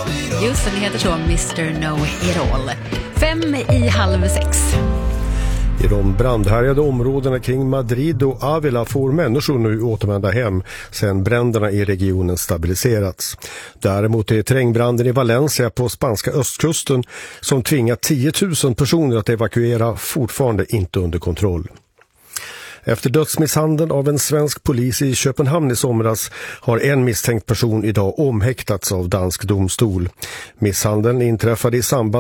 Just det, ni heter så, Mr. Know It All. 5:05. I de brandhärjade områdena kring Madrid och Ávila får människor nu återvända hem sedan bränderna i regionen stabiliserats. Däremot är terrängbranden i Valencia på spanska östkusten som tvingat 10 000 personer att evakuera fortfarande inte under kontroll. Efter dödsmisshandeln av en svensk polis i Köpenhamn i somras har en misstänkt person idag omhäktats av dansk domstol. Misshandeln inträffade i samband